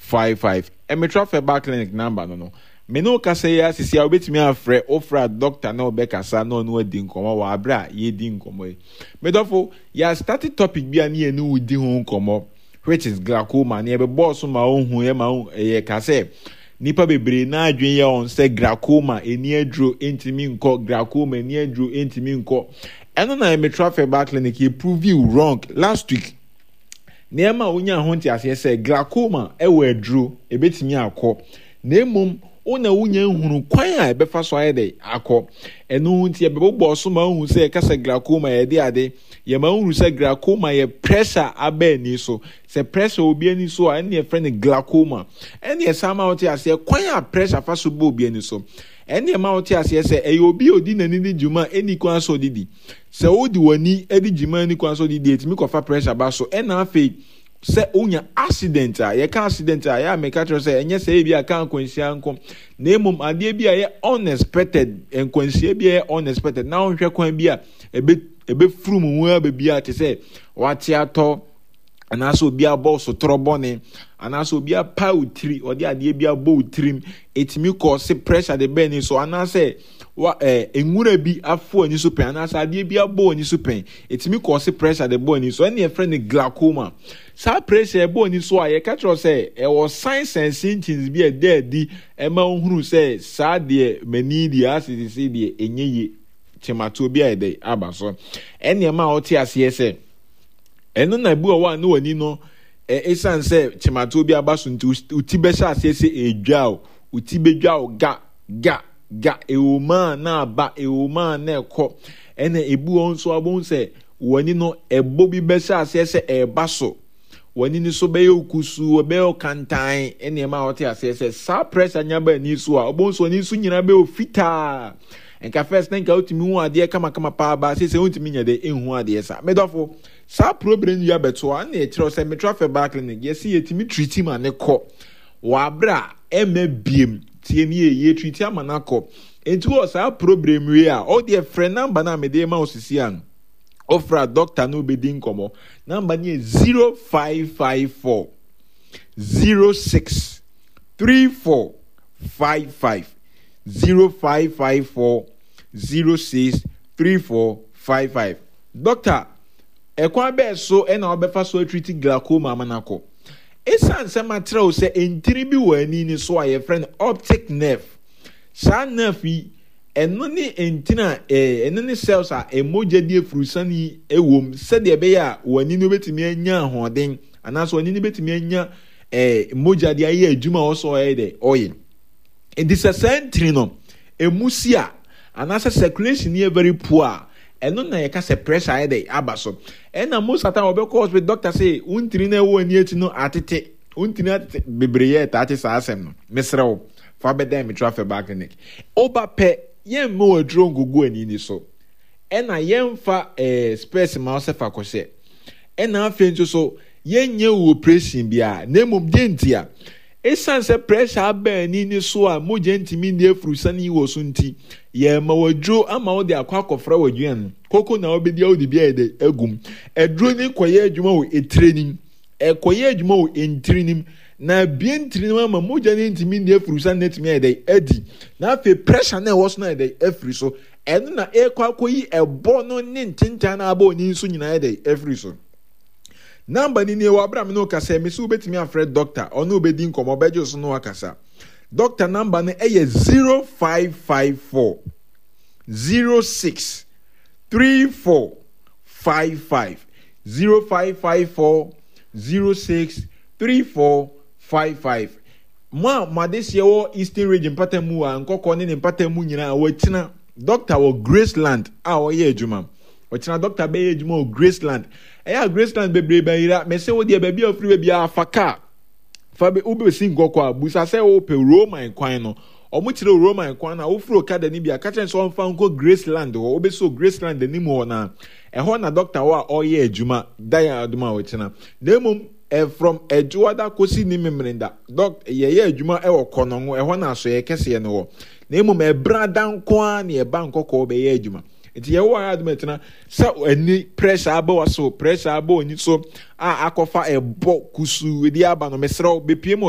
3455. Emetrafe Bar Clinic number no. Me no ka say ya sisi a obetimi afre ofra doctor na obekasa na onu adi nkomo wa abra ye di nkomo e. Me dofo ya started topic bia na ye no udi ho nkomo which is glaucoma na ye be boss ma ohun ye ma ye ka say nipa bebre na adwen ye on say glaucoma eni adro entimi nko glaucoma eni adro entimi nko. Eno na Emetrafe Bar Clinic ye prove you wrong last week. Nema onya ho nti ase say glaucoma e we adro ebetimi akọ na emom ona wunya nhunu kwan a ebefa so ayede akọ eno nti ebebo so ma hu se kasa glaucoma ye de ade ye ma hu se glaucoma ye pressure abani so se pressure obi ani so a ne friend glaucoma ene ye sama oti ase kwan a pressure fa so bo obi ani so ene ma oti ase se e obi odi nani ni djuma eni kwan so didi se odi wani edi djuma ni kwan so didi etimi ko fa pressure ba so ena afi se unya accident a ye ka accident a ya make sure say enye say bia kan kwansia nkom na emom ade bia ye unexpected enkwansia bia ye unexpected na onhwe kwan bia ebe furu mu aba bia te say wate ato anaso bia boss trobone anaso bia pa utri ode ade bia bo utrim etimi cause pressure de ben so anase wa enwura bi afo ani so pen anase ade bia bo ani so pen etimi cause pressure de bo ani so any friend glaucoma sa pressure bo ani so aye ka tro say e was signs and symptoms bi e there di e ma nhuru say sa de mani di asisi de enyeye timato bi e de aba so ene ma oti ase say eno na bu owa no wani no esan say timato bi aba so nti uti be sha ase edwa uti bedwa ga eoma na aba eoma na ekọ ene ebu onso abon say wani no ebo bi be sha ase eba so wani ni so be yokusu be okantan ene ma wote ase sa pressure nya ba ni so a obon so ni so nyina be ofita enka first nka otimi hu ade kama pa ba se otimi nya de enhu ade sa medofo sa problem ya beto a na e kire say Emetrafe Bar Clinic yesi yetimi treat ma ne ko wa bra emabiem tie ni ye treat ama na ko enti wo sa problem we a all the friend number na me de ma osisi an ofra doctor no be din komo number ni 0554 06 34 55 0554 06 34 55. Doctor ekwa be so e na obefa so treat glaucoma manako esan se material se entiri bi wani ni so aye friend optic nerve sa nerve eno ni entina eno ni cells a emoja die frusani ewom se de be ya wani no betimi anya ahoden anaso wani ni betimi anya emoja de aye adwuma wo so aye de oil it is a century no emusia anasa circulation here very poor eno na yeka se pressure aye de abaso ena most of the time obeko hospital doctor say untiri na wo ani ati no atete untiri atete bebreye tate sa asem no mesrew fa be dem Emetrafe Bar Clinic oba pe yen mo adro ngugu ani ni so ena yen fa space ma o se fa kose ena afenjo so yen nye operation bia na mum dentia esan se pressure abani ni so a mo gentimi na efurusani wo so nti ye ma wadro ama wo de akwa wadwan koko na obedi awudi bia ede agum edro ni koye adwuma wo etrenim koye adwuma wo entrenim na bien trenim ama mo gani ntimi na efurusani netimi ede adi na fe pressure na wo so na ede efuri so eno na koyi ebo no ni ntintan na aba oni so nyina ede efuri so number ni wa Abraham no kasa me so betimi afre doctor ono obedi nkomo bejo so no akasa doctor number no eye 0554 06 34 55 0554 06 34 55 Madesia wo Eastern Region patamu a nkoko ne patamu nyina watina doctor wo Graceland a oye adwuma watina doctor be adwuma wo Graceland eya Graceland bebre bayira me se wo de ba bia ofri ba bia afaka fa be ube si nkoko a busa se wo pe Roman kwan no omo kire Roman kwan na wo fro okada ni bia ka chen so mfa nko Graceland wo obe so Graceland ni mo na eho na doctor wa oye adwuma daya aduma watina demum from Ejuada kosi ni memrenda doc ye adwuma wo konongo eho na so ye kese ne wo na emum ebrada nko a na e ba nkoko be ye adwuma enti ye wo aduma tina sa ani pressure aba waso pressure aba oni so a akofa ebo kusu edi aba no mesrew be piem